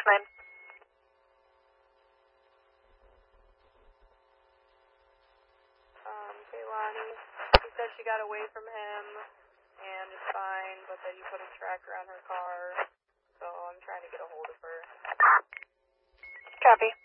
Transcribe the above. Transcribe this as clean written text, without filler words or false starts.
last name? Kaylani. She said she got away from him and is fine, but that he put a tracker on her car. So I'm trying to get a hold of her. Copy.